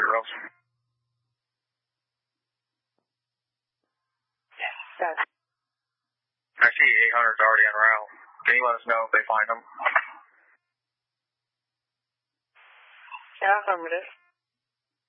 girls. Got it. I see 800's already en route. Can you let us know if they find them? Yeah, affirmative.